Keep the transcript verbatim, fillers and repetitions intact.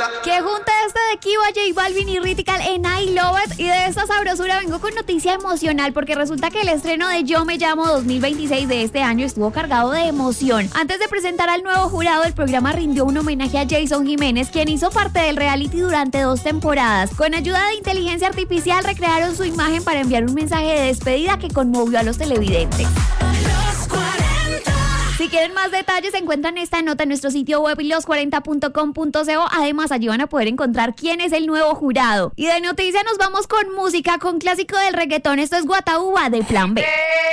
Que junta este de Kiva, J Balvin y Ritical en I Love It. Y de esta sabrosura vengo con noticia emocional, porque resulta que el estreno de Yo Me Llamo dos mil veintiséis de este año estuvo cargado de emoción. Antes de presentar al nuevo jurado, el programa rindió un homenaje a Jason Jiménez, quien hizo parte del reality durante dos temporadas. Con ayuda de inteligencia artificial recrearon su imagen para enviar un mensaje de despedida que conmovió a los televidentes. Si quieren más detalles, encuentran esta nota en nuestro sitio web los cuarenta punto com punto co. Además, allí van a poder encontrar quién es el nuevo jurado. Y de noticia nos vamos con música, con clásico del reggaetón. Esto es Guataúba de Plan B.